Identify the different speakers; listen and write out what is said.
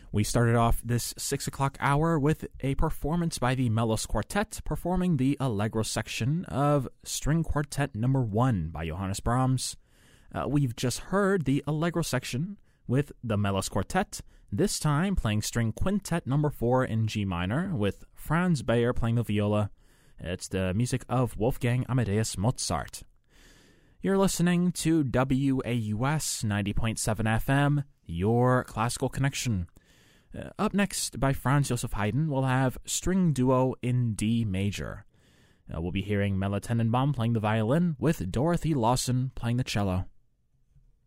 Speaker 1: We started off this 6 o'clock hour with a performance by the Melos Quartet performing the Allegro section of String Quartet No. 1 by Johannes Brahms. We've just heard the Allegro section with the Melos Quartet, this time playing String Quintet No. 4 in G minor with Franz Bayer playing the viola. It's the music of Wolfgang Amadeus Mozart. You're listening to WAUS 90.7 FM, your classical connection. Up next, by Franz Joseph Haydn, we'll have String Duo in D major. We'll be hearing Melle Tenenbaum playing the violin with Dorothy Lawson playing the cello.